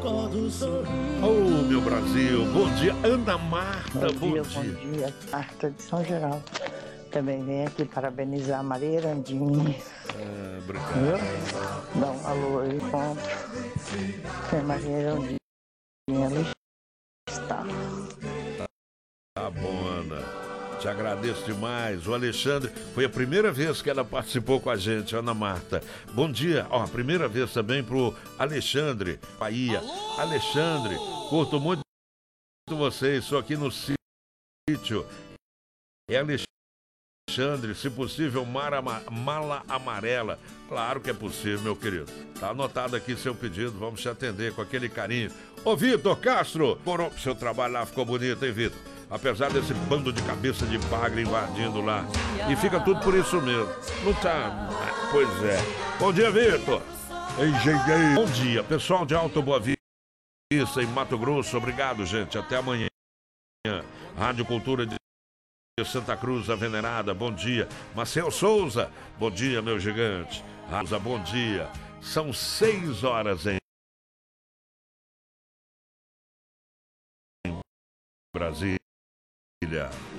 Oh, meu Brasil, bom dia. Ana Marta, bom dia. Bom dia, Marta de São Geraldo. Também vem aqui parabenizar a Maria Erandinha. Obrigado. Viu? Dá um alô aí, compro. Tem Maria Erandinha ali está. Tá bom, Ana. Te agradeço demais. O Alexandre, foi a primeira vez que ela participou com a gente, Ana Marta. Bom dia. Ó, a primeira vez também pro Alexandre, Bahia. Alô! Alexandre, curto muito vocês, estou aqui no sítio. É Alexandre, se possível, mala amarela. Claro que é possível, meu querido. Tá anotado aqui seu pedido, vamos te atender com aquele carinho. Ô, Vitor Castro, seu trabalho lá ficou bonito, hein, Vitor? Apesar desse bando de cabeça de bagre invadindo lá. E fica tudo por isso mesmo. Não tá... Pois é. Bom dia, Vitor. Engenheiro. Bom dia, pessoal de Alto Boa Vista, em Mato Grosso. Obrigado, gente. Até amanhã. Rádio Cultura de Santa Cruz, a Venerada. Bom dia. Marcel Souza. Bom dia, meu gigante. Rosa, bom dia. São 6 horas em Brasília.